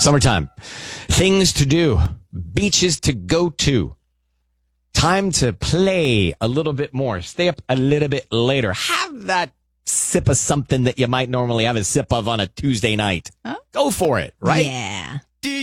Summertime. Things to do. Beaches to go to. Time to play a little bit more. Stay up a little bit later. Have that sip of something that you might normally have a sip of on a Tuesday night. Huh? Go for it, right? Yeah.